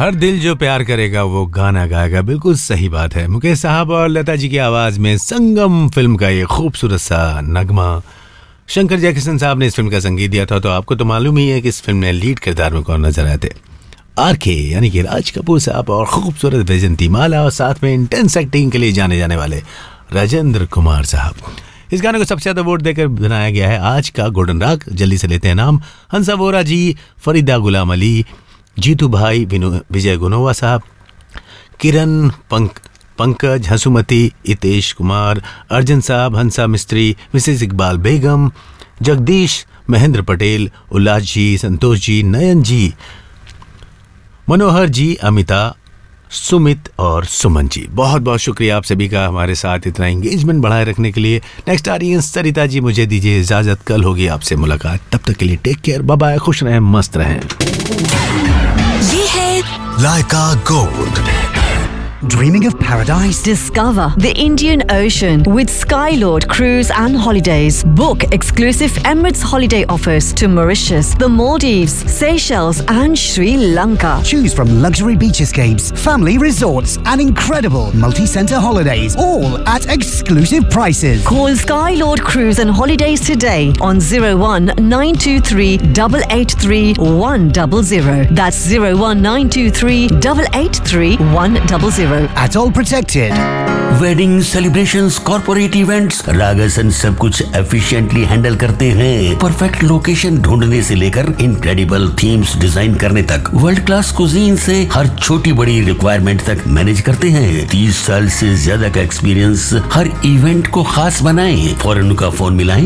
हर दिल जो प्यार करेगा वो गाना गाएगा, बिल्कुल सही बात है। मुकेश साहब और लता जी की आवाज में संगम फिल्म का ये खूबसूरत सा नगमा शंकर जयकिशन साहब ने इस फिल्म का संगीत दिया था। तो आपको तो मालूम ही है कि इस फिल्म में लीड किरदार में कौन नजर आए थे। आरके यानी कि राज कपूर साहब और खूबसूरत वैजंती माला और साथ में इंटेंस एक्टिंग के लिए जाने जाने वाले राजेंद्र कुमार साहब। इस गाने को सबसे ज्यादा वोट देकर बनाया गया है आज का गोल्डन राग। जल्दी से लेते हैं नाम। हंसा वोरा जी, फरीदा गुलाम अली, जीतू भाई, विजय गुनोवा साहब, किरण, पंकज, हसुमती, हितेश कुमार, अर्जन साहब, हंसा मिस्त्री, मिसेस इकबाल बेगम, जगदीश, महेंद्र पटेल, उल्लास जी, संतोष जी, नयन जी, मनोहर जी, अमिता, सुमित और सुमन जी। बहुत बहुत शुक्रिया आप सभी का हमारे साथ इतना एंगेजमेंट बढ़ाए रखने के लिए। नेक्स्ट आ रही है सरिता जी। मुझे दीजिए इजाजत, कल होगी आपसे मुलाकात। तब तक के लिए टेक केयर, बाय बाय, खुश रहें, मस्त रहें। ये है लाइका gold. Dreaming of paradise? Discover the Indian Ocean with Skylord Cruise and Holidays. Book exclusive Emirates holiday offers to Mauritius, the Maldives, Seychelles and Sri Lanka. Choose from luxury beach escapes, family resorts and incredible multi-center holidays, all at exclusive prices. Call Skylord Cruise and Holidays today on 01923 883 100. That's 01923 883 100. At all protected. Wedding celebrations, corporate events, रागासन सब कुछ efficiently handle करते हैं। Perfect location ढूंढने से लेकर incredible themes design करने तक, world class cuisine से हर छोटी बड़ी रिक्वायरमेंट तक मैनेज करते हैं। 30 साल से ज्यादा का एक्सपीरियंस हर इवेंट को खास बनाए। फौरन उनका फोन मिलाएं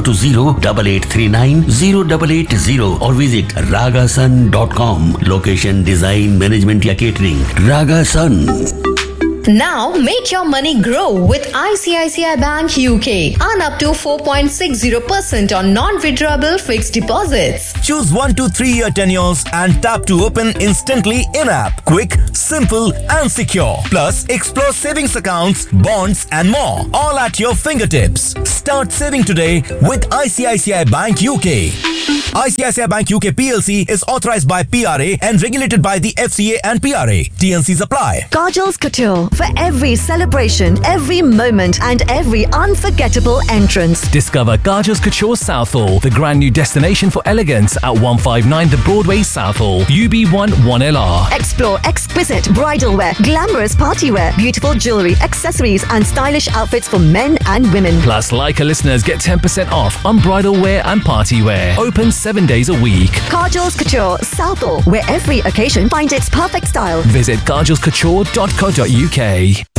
020-8839-0880 और visit ragasun.com। Location, design, management या catering, रागासन। Now make your money grow with ICICI Bank UK. Earn up to 4.60% on non-withdrawable fixed deposits. Choose 1 to 3 year tenures and tap to open instantly in-app. Quick, simple and secure. Plus, explore savings accounts, bonds and more. All at your fingertips. Start saving today with ICICI Bank UK. ICICI Bank UK PLC is authorized by PRA and regulated by the FCA and PRA. TNCs apply. Kajal's Couture. For every celebration, every moment and every unforgettable entrance. Discover Kajal's Couture Southall, the grand new destination for elegance at 159 The Broadway Southall, UB1 1LR. Explore exquisite bridal wear, glamorous party wear, beautiful jewelry, accessories and stylish outfits for men and women. Plus, Leica listeners get 10% off on bridal wear and party wear. Open 7 days a week. Kajal's Couture Southall, where every occasion finds its perfect style. Visit kajalscouture.co.uk.